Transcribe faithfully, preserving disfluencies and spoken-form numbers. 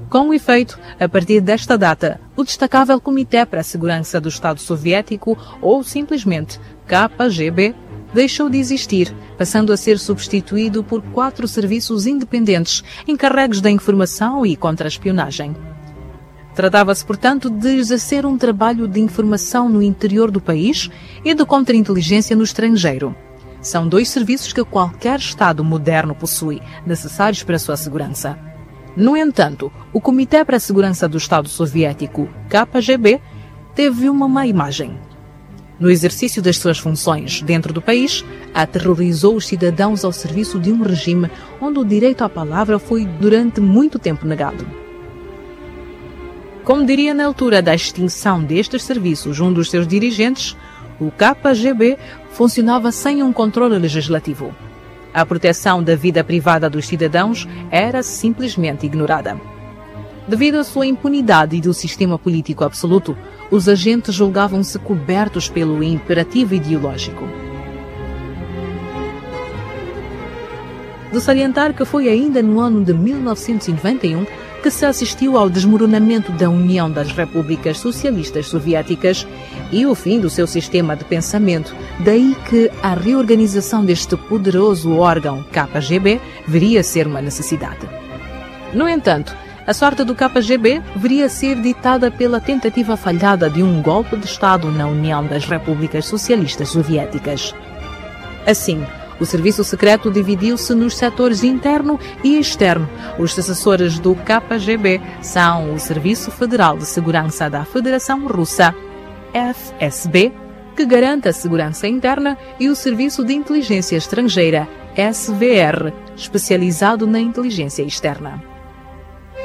Com efeito, a partir desta data, o destacável Comitê para a Segurança do Estado Soviético, ou simplesmente K G B, deixou de existir, passando a ser substituído por quatro serviços independentes encarregues da informação e contra-espionagem. Tratava-se, portanto, de exercer um trabalho de informação no interior do país e de contra-inteligência no estrangeiro. São dois serviços que qualquer Estado moderno possui, necessários para a sua segurança. No entanto, o Comitê para a Segurança do Estado Soviético, K G B, teve uma má imagem. No exercício das suas funções dentro do país, aterrorizou os cidadãos ao serviço de um regime onde o direito à palavra foi durante muito tempo negado. Como diria na altura da extinção destes serviços um dos seus dirigentes, o K G B funcionava sem um controle legislativo. A proteção da vida privada dos cidadãos era simplesmente ignorada. Devido à sua impunidade e do sistema político absoluto, os agentes julgavam-se cobertos pelo imperativo ideológico. De salientar que foi ainda no ano de mil novecentos e noventa e um que se assistiu ao desmoronamento da União das Repúblicas Socialistas Soviéticas e o fim do seu sistema de pensamento, daí que a reorganização deste poderoso órgão K G B viria a ser uma necessidade. No entanto, a sorte do K G B viria a ser ditada pela tentativa falhada de um golpe de Estado na União das Repúblicas Socialistas Soviéticas. Assim, o serviço secreto dividiu-se nos setores interno e externo. Os sucessores do K G B são o Serviço Federal de Segurança da Federação Russa, F S B, que garante a segurança interna, e o Serviço de Inteligência Estrangeira, S V R, especializado na inteligência externa.